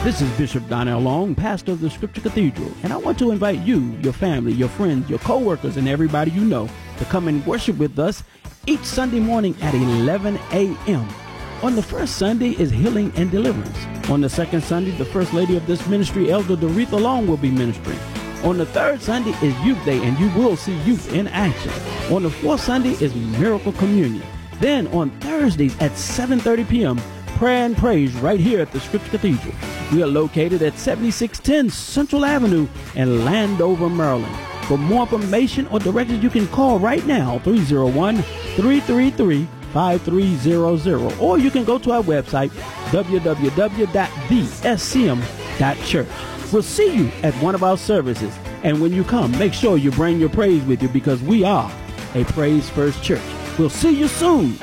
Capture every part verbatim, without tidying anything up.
This is Bishop Donnell Long, pastor of the Scripture Cathedral, and I want to invite you, your family, your friends, your co-workers, and everybody you know to come and worship with us each Sunday morning at eleven a.m. On the first Sunday is Healing and Deliverance. On the second Sunday, the First Lady of this ministry, Elder Doretha Long, will be ministering. On the third Sunday is Youth Day, and you will see youth in action. On the fourth Sunday is Miracle Communion. Then on Thursdays at seven thirty p.m., Prayer and Praise right here at the Scripture Cathedral. We are located at seventy-six ten Central Avenue in Landover, Maryland. For more information or directions, you can call right now, three oh one, three three three, five three zero zero, or you can go to our website, w w w dot the s c m dot church. We'll see you at one of our services, and when you come, make sure you bring your praise with you, because we are a Praise First Church. We'll see you soon.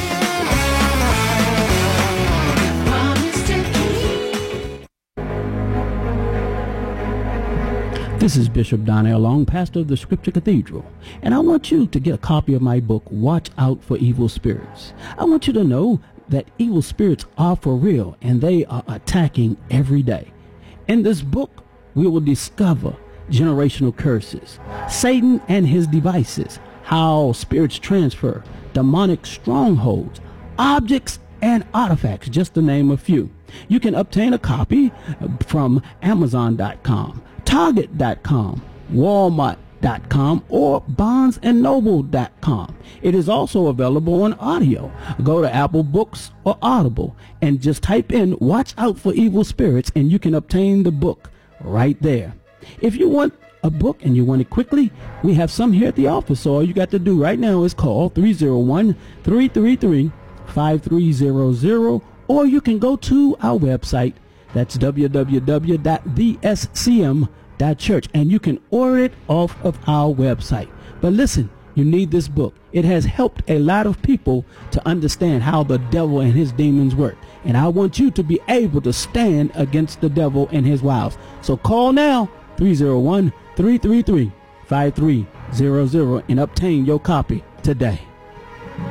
This is Bishop Donnell Long, pastor of the Scripture Cathedral, and I want you to get a copy of my book, Watch Out for Evil Spirits. I want you to know that evil spirits are for real, and they are attacking every day. In this book, we will discover generational curses, Satan and his devices, how spirits transfer, demonic strongholds, objects and artifacts, just to name a few. You can obtain a copy from amazon dot com, target dot com, walmart dot com, or barnes and noble dot com. It is also available on audio. Go to Apple Books or Audible and just type in Watch Out for Evil Spirits, and you can obtain the book right there. If you want a book and you want it quickly, we have some here at the office. So all you got to do right now is call three oh one, three three three, five three zero zero, or you can go to our website. That's w w w dot the s c m dot church, and you can order it off of our website. But listen, you need this book. It has helped a lot of people to understand how the devil and his demons work, and I want you to be able to stand against the devil and his wiles. So call now, three oh one, three three three, five three zero zero, and obtain your copy today.